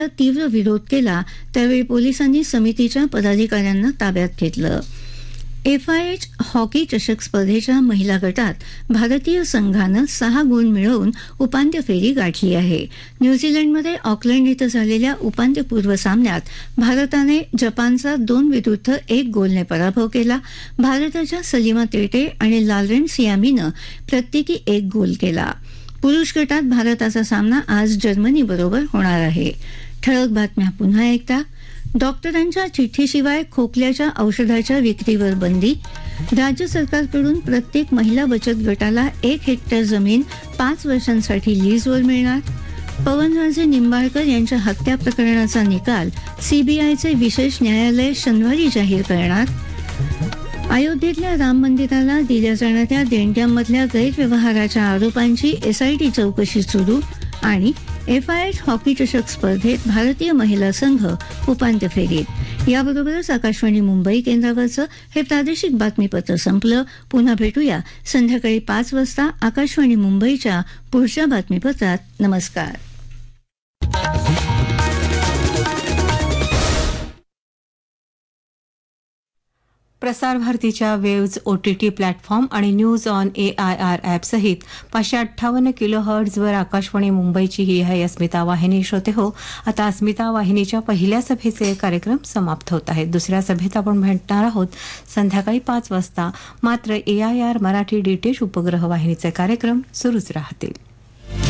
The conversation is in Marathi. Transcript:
तीव्र विरोध केला त्यावेळी पोलिसांनी समितीच्या पदाधिकाऱ्यांना ताब्यात घेतलं. FIH हॉकी चषक स्पर्धेच्या महिला गटात भारतीय संघानं 6 गुण मिळवून उपांत्य फेरी गाठली आहे. न्यूझीलंडमध्ये ऑकलंड इथं झालेल्या उपांत्यपूर्व सामन्यात भारताने जपानचा 2-1 गोलने पराभव केला. भारताच्या सलीमा तेटे आणि लालरेन सियामीनं प्रत्येकी 1 गोल केला. पुरुष गटात भारताचा सामना आज जर्मनीबरोबर होणार आहे. ठळक बातम्या पुन्हा एकदा. डॉक्टरांच्या चिठ्ठीशिवाय खोकल्याच्या औषधाच्या विक्रीवर बंदी. राज्य सरकारकडून प्रत्येक महिला बचत गटाला 1 हेक्टर जमीन 5 वर्षांसाठी लीजवर मिळणार. पवनराजे निंबाळकर यांच्या हत्या प्रकरणाचा निकाल CBIचे विशेष न्यायालय शनिवारी जाहीर करणार. अयोध्येतल्या राम मंदिराला दिल्या जाणाऱ्या देणग्यांमधल्या गैरव्यवहाराच्या आरोपांची SIT चौकशी सुरू. आणि FIH हॉकी चषक स्पर्धेत भारतीय महिला संघ उपांत्य फेरीत. याबरोबरच आकाशवाणी मुंबई केंद्रावरचं हे प्रादेशिक बातमीपत्र संपलं. पुन्हा भेटूया संध्याकाळी 5 वाजता आकाशवाणी मुंबईच्या पुढच्या बातमीपत्रात. नमस्कार. प्रसार भारतीच्या वेव्ज OTT प्लॅटफॉर्म आणि न्यूज ऑन AIR ॲप सहित 558 किलोहर्ट्झवर आकाशवाणी मुंबईची ही आहे अस्मिता वाहिनी. श्रोते हो, आता अस्मिता वाहिनीच्या पहिल्या सभेचे कार्यक्रम समाप्त होत आहेत. दुसऱ्या सभेत आपण भेटणार आहोत संध्याकाळी 5 वाजता. मात्र AIR मराठी DTH उपग्रह वाहिनीचे कार्यक्रम सुरूच राहतील.